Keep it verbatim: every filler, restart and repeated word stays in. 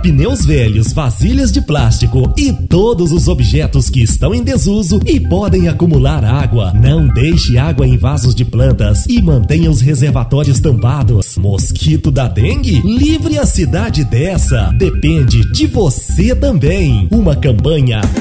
pneus velhos, vasilhas de plástico e todos os objetos que estão em desuso e podem acumular água. Não deixe água em vasos de plantas e mantenha os reservatórios tampados. Mosquito da dengue? Livre a cidade dessa. Depende de você também. Uma campanha